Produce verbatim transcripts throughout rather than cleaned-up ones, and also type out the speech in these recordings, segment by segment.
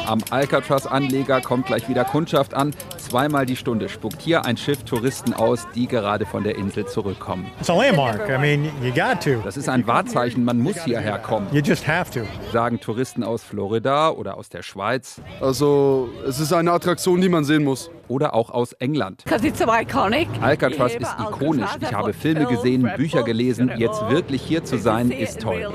Am Alcatraz-Anleger kommt gleich wieder Kundschaft an. Zweimal die Stunde spuckt hier ein Schiff Touristen aus, die gerade von der Insel zurückkommen. It's a landmark. I mean, you got to. Das ist ein Wahrzeichen, man muss hierher kommen. You just have to. Sagen Touristen aus Florida oder aus der Schweiz. Also, es ist eine Attraktion, die man sehen muss. Oder auch aus England. It's so iconic. Alcatraz ist ikonisch. Ich habe Filme gesehen, Bücher gelesen. Jetzt wirklich hier zu sein, ist toll.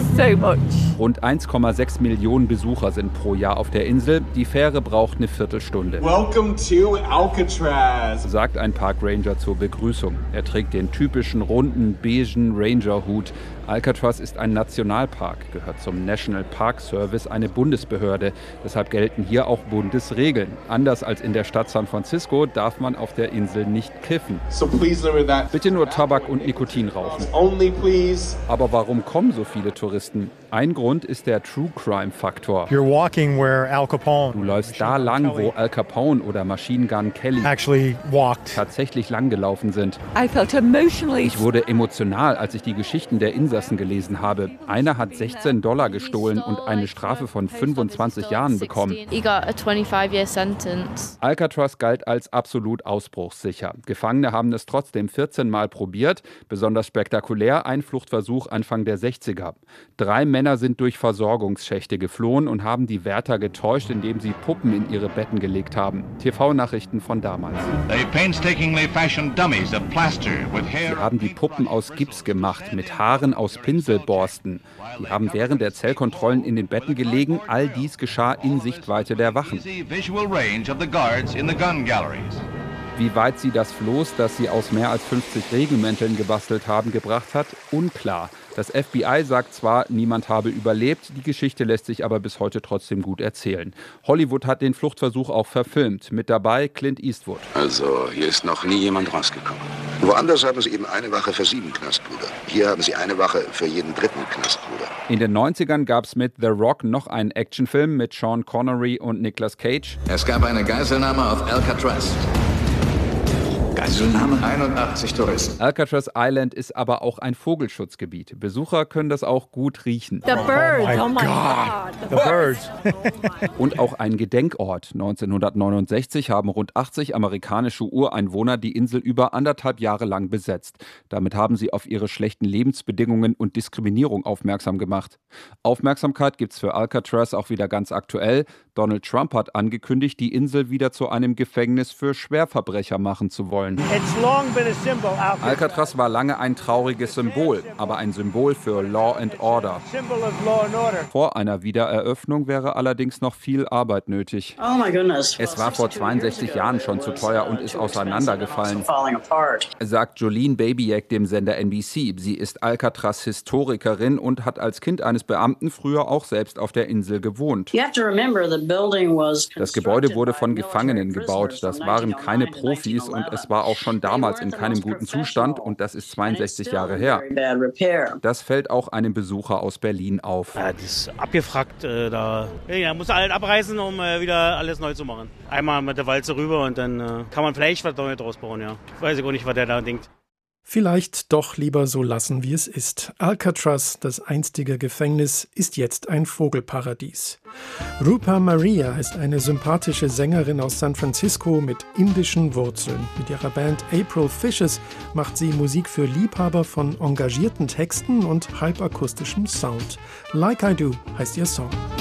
Rund eins Komma sechs Millionen Besucher sind pro Jahr auf der Insel. Die Fähre braucht eine Viertelstunde. Welcome to Alcatraz, sagt ein Parkranger zur Begrüßung. Er trägt den typischen runden, beigen Ranger-Hut. Alcatraz ist ein Nationalpark, gehört zum National Park Service, eine Bundesbehörde. Deshalb gelten hier auch Bundesregeln. Anders als in der Stadt San Francisco darf man auf der Insel nicht kiffen. so please limit that. Bitte nur Tabak und Nikotin rauchen. Only please. Aber warum kommen so viele Touristen? Ein Grund ist der True-Crime-Faktor. You're walking where Al Capone Du läufst da lang, wo Al Capone oder Machine Gun Kelly actually walked. tatsächlich lang gelaufen sind. I felt emotionally. Ich wurde emotional, als ich die Geschichten der Insassen gelesen habe. Einer hat sechzehn Dollar gestohlen und eine Strafe von fünfundzwanzig Jahren bekommen. He got a twenty-five year sentence. Alcatraz galt als absolut ausbruchssicher. Gefangene haben es trotzdem vierzehn Mal probiert. Besonders spektakulär ein Fluchtversuch Anfang der sechziger. Drei Männer sind durch Versorgungsschächte geflohen und haben die Wärter getäuscht, indem sie Puppen in ihre Betten gelegt haben. T V-Nachrichten von damals. They painstakingly fashioned dummies of plaster with Sie hair. haben die Puppen aus Gips gemacht, mit Haaren aus Pinselborsten. Die haben während der Zellkontrollen in den Betten gelegen. All dies geschah in Sichtweite der Wachen. Easy visual range of the guards in the gun galleries. Wie weit sie das Floß, das sie aus mehr als fünfzig Regenmänteln gebastelt haben, gebracht hat, unklar. Das F B I sagt zwar, niemand habe überlebt, die Geschichte lässt sich aber bis heute trotzdem gut erzählen. Hollywood hat den Fluchtversuch auch verfilmt. Mit dabei Clint Eastwood. Also, hier ist noch nie jemand rausgekommen. Woanders haben sie eben eine Wache für sieben Knastbrüder. Hier haben sie eine Wache für jeden dritten Knastbruder. In den neunzigern gab es mit The Rock noch einen Actionfilm mit Sean Connery und Nicolas Cage. Es gab eine Geiselnahme auf Alcatraz. Geiselnahme? einundachtzig Touristen. Alcatraz Island ist aber auch ein Vogelschutzgebiet. Besucher können das auch gut riechen. The birds. Oh Oh my God. God. The birds. Und auch ein Gedenkort. neunzehnhundertneunundsechzig haben rund achtzig amerikanische Ureinwohner die Insel über anderthalb Jahre lang besetzt. Damit haben sie auf ihre schlechten Lebensbedingungen und Diskriminierung aufmerksam gemacht. Aufmerksamkeit gibt's für Alcatraz auch wieder ganz aktuell. Donald Trump hat angekündigt, die Insel wieder zu einem Gefängnis für Schwerverbrecher machen zu wollen. It's long been a symbol. Alcatraz war lange ein trauriges Symbol, aber ein Symbol für Law and Order. Symbol of law and order. Vor einer Wiedereröffnung wäre allerdings noch viel Arbeit nötig. Oh my goodness. Es war vor zweiundsechzig Jahren schon zu teuer und ist auseinandergefallen, Falling apart. sagt Jolene Babiak dem Sender N B C. Sie ist Alcatraz-Historikerin und hat als Kind eines Beamten früher auch selbst auf der Insel gewohnt. You have to remember the building was Das Gebäude wurde von Gefangenen gebaut. Das waren keine Profis und es war auch schon damals in keinem guten Zustand und das ist zweiundsechzig Jahre her. Das fällt auch einem Besucher aus Berlin auf. Ja, das ist abgefragt. Äh, da ja, muss er halt abreißen, um äh, wieder alles neu zu machen. Einmal mit der Walze rüber und dann äh, kann man vielleicht was Neues draus bauen. Ja. Weiß ich auch nicht, was der da denkt. Vielleicht doch lieber so lassen, wie es ist. Alcatraz, das einstige Gefängnis, ist jetzt ein Vogelparadies. Rupa Maria ist eine sympathische Sängerin aus San Francisco mit indischen Wurzeln. Mit ihrer Band April Fishes macht sie Musik für Liebhaber von engagierten Texten und halbakustischem Sound. Like I Do heißt ihr Song.